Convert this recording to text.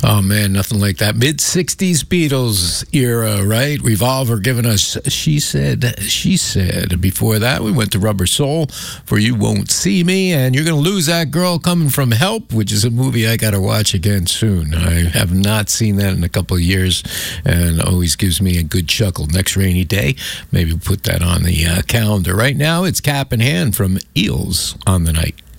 Oh, man, nothing like that. Mid-'60s Beatles era, right? Revolver giving us She Said, She Said. Before that, we went to Rubber Soul for You Won't See Me, and You're Gonna Lose That Girl Coming From Help, which is a movie I got to watch again soon. I have not seen that in a couple of years, and always gives me a good chuckle. Next rainy day, maybe put that on the calendar. Right now, it's Cap in Hand from Eels on the Night.